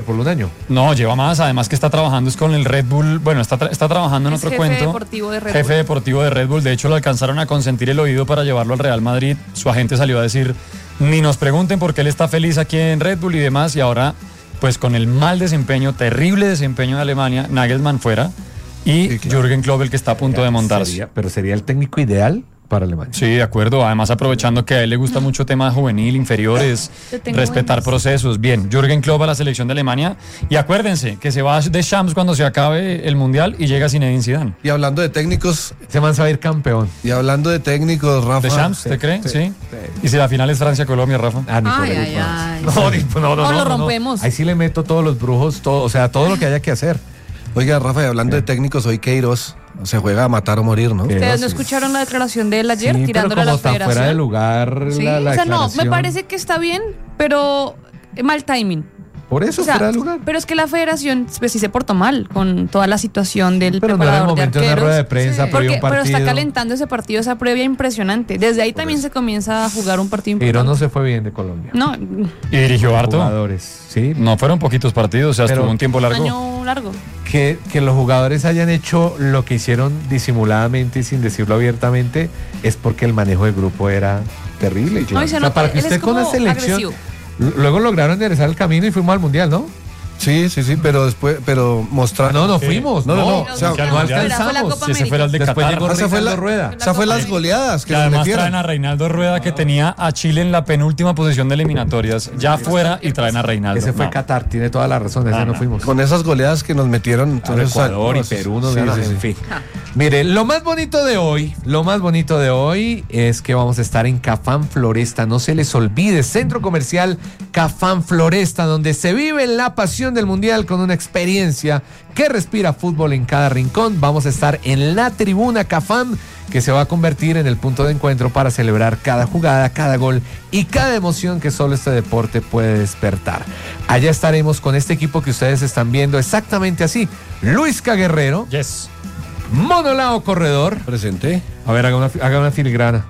por un año. No, lleva más, además que está trabajando es con el Red Bull, bueno, está trabajando en otro cuento. Jefe deportivo de Red Bull, de hecho lo alcanzaron a consentir el oído para llevarlo al Real Madrid, su agente salió a decir, ni nos pregunten por qué él está feliz aquí en Red Bull y demás, y ahora, pues con el mal desempeño, terrible desempeño de Alemania, Nagelsmann fuera, y sí, claro. Jürgen Klopp el que está a punto de montarse. Pero sería el técnico ideal para Alemania. Sí, de acuerdo. Además, aprovechando que a él le gusta mucho tema juvenil, inferiores, respetar procesos. Bien, Jürgen Klopp a la selección de Alemania. Y acuérdense que se va de Champs cuando se acabe el Mundial y llega Zinedine Zidane. Y hablando de técnicos, ese man se va a ir campeón. Y hablando de técnicos, Rafa. ¿De Champs, te cree? Sí. ¿Y si la final es Francia-Colombia, Rafa? Ay. No, lo rompemos. Ahí sí le meto todos los brujos, todo, o sea, todo lo que haya que hacer. Oiga, Rafa, y hablando de técnicos, hoy Queiroz se juega a matar o morir, ¿no? ¿Ustedes no escucharon la declaración de él ayer sí, tirándole a la federación? Fuera de lugar ¿Sí? la o sea, no, me parece que está bien, pero mal timing. Por eso, fuera de lugar. Pero es que la federación pues, sí se portó mal con toda la situación del preparador de arqueros. Pero no era el momento de una rueda de prensa, pero está calentando ese partido, esa previa impresionante. Desde ahí también se comienza a jugar un partido importante. Pero no se fue bien de Colombia. No. Y dirigió harto. Jugadores, sí. No fueron poquitos partidos, o sea, estuvo un tiempo largo. Un año largo. Que los jugadores hayan hecho lo que hicieron disimuladamente y sin decirlo abiertamente es porque el manejo del grupo era terrible. No, para que usted con la selección agresivo. Luego lograron enderezar el camino y fuimos al Mundial, ¿no? Sí, pero después, mostrar. No fuimos. No. O sea, no alcanzamos. Si se fuera el de después Qatar. Llegó Reinaldo Rueda. Esa fue las goleadas que además traen a Reinaldo Rueda que tenía a Chile en la penúltima posición de eliminatorias, ya fuera y traen a Reinaldo. Ese fue Qatar, tiene toda la razón, ese no fuimos. Con esas goleadas que nos metieron entonces, Ecuador y Perú nos ganaron, en fin. Mire, lo más bonito de hoy es que vamos a estar en Cafán Floresta, no se les olvide, Centro Comercial Cafán Floresta, donde se vive la pasión del Mundial con una experiencia que respira fútbol en cada rincón. Vamos a estar en la tribuna Cafán, que se va a convertir en el punto de encuentro para celebrar cada jugada, cada gol y cada emoción que solo este deporte puede despertar. Allá estaremos con este equipo que ustedes están viendo exactamente así. Luisca Guerrero. Yes. Monolao Corredor. Presente. A ver, haga una filigrana.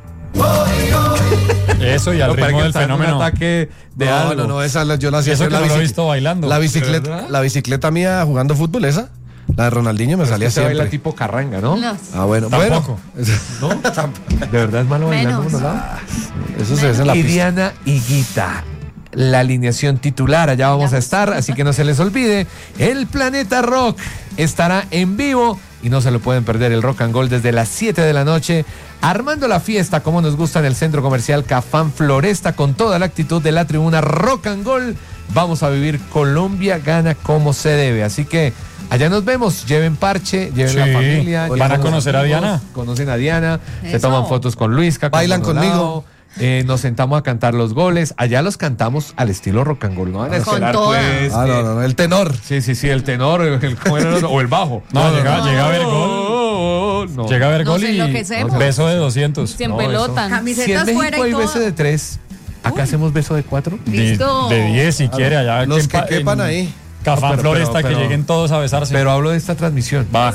Eso y al ritmo del fenómeno. Un ataque de algo. No, esa yo la hacía. Eso que no lo he visto bailando. La bicicleta mía jugando fútbol, esa. La de Ronaldinho me salía siempre. Baila tipo carranga, ¿no? Bueno. Tampoco. ¿No? ¿De verdad es malo bailando Monolao? Eso se ve en la pista. Y Diana Higuita, la alineación titular, allá vamos a estar, así que no se les olvide, el Planeta Rock estará en vivo y no se lo pueden perder, el Rock and Roll desde las 7 de la noche, armando la fiesta como nos gusta en el Centro Comercial Cafán Floresta, con toda la actitud de la tribuna Rock and Roll. Vamos a vivir Colombia gana como se debe, así que allá nos vemos, lleven parche, lleven la familia. Van a conocer a Diana. Conocen a Diana, se toman fotos con Luisca. Bailan conmigo. Nos sentamos a cantar los goles. Allá los cantamos al estilo rock and roll. No van a esperar, pues. No, el tenor. Sí, el tenor, o el bajo. Llega a ver gol. No. Llega a ver gol y beso de 200. Se empelotan. Camisetas si en México hay beso de 3. Acá hacemos beso de 4. De 10 si quiere. Allá los que quepan ahí. Cafán Floresta, que lleguen todos a besarse. Pero hablo de esta transmisión. Va.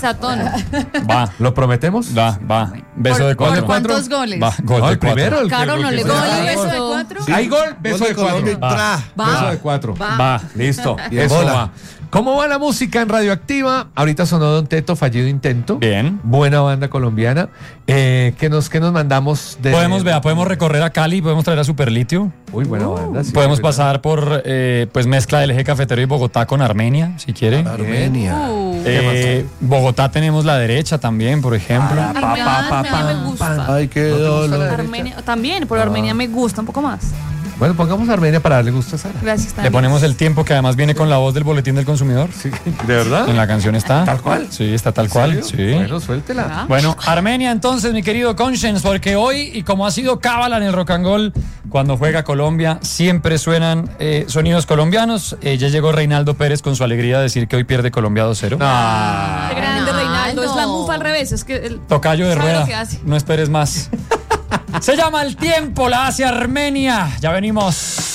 ¿Lo prometemos? Va. Beso de 4. ¿Cuántos goles? Va. Gol de 4. Primero. Caro no le gol. ¿Beso de 4? Hay gol, beso de 4. Beso de 4. Va. Listo. Eso va. ¿Cómo va la música en Radioactiva? Ahorita sonó Don Teto, Fallido Intento. Bien. Buena banda colombiana. ¿Qué nos mandamos? Podemos recorrer a Cali, podemos traer a Superlitio. Uy, buena banda. Sí, podemos pasar por mezcla del eje cafetero y Bogotá con Armenia, si quiere. Armenia. Bogotá tenemos la derecha también, por ejemplo. Armenia me gusta. Ay, qué dolor. Armenia también, pero Armenia me gusta un poco más. Bueno, pongamos Armenia para darle gusto a Sara. Gracias, también. Le ponemos el tiempo, que además viene con la voz del Boletín del Consumidor. Sí, ¿de verdad? En la canción está. ¿Tal cual? Sí, está tal cual. Sí. Bueno, suéltela. Bueno, Armenia entonces, mi querido Conscience, porque hoy, y como ha sido cábala en el Rock and Roll, cuando juega Colombia, siempre suenan sonidos colombianos. Ya llegó Reinaldo Pérez con su alegría de decir que hoy pierde Colombia 2-0. Qué grande Reinaldo, es la mufa al revés. Es que el tocayo de rueda, no esperes más. Se llama El Tiempo, la hace Armenia. Ya venimos.